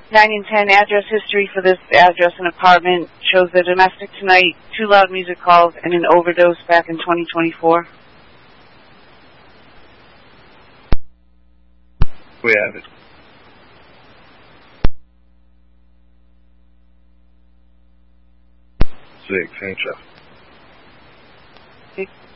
9 and 10 address history for this address and apartment shows a domestic tonight, 2 loud music calls, and an overdose back in 2024. We have it. Six, ain't you?